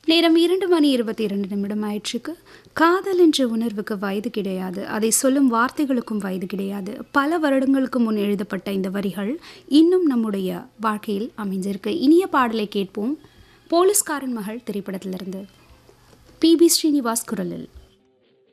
நேரம் 2:22 ஆயிற்றுக்கு. காதல் என்ற உணர்வுக்கு வயது கிடையாது, அதை சொல்லும் வார்த்தைகளுக்கும் வயது கிடையாது. பல வருடங்களுக்கு முன் எழுதப்பட்ட இந்த வரிகள் இன்னும் நம்முடைய வாழ்க்கையில் அமைஞ்சிருக்கு. இனிய பாடலை கேட்போம். போலீஸ்காரன் மகள் திரைப்படத்திலிருந்து பி.பி. ஸ்ரீனிவாஸ் குரலில்.